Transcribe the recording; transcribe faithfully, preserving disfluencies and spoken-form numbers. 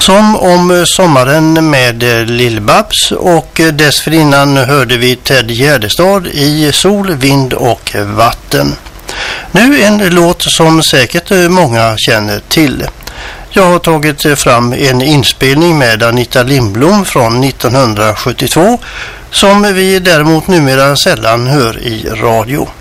Som om sommaren med Lill-Babs, och dessförinnan hörde vi Ted Gärdestad i Sol, vind och vatten. Nu en låt som säkert många känner till. Jag har tagit fram en inspelning med Anita Lindblom från nittonhundrasjuttiotvå som vi däremot numera sällan hör i radio.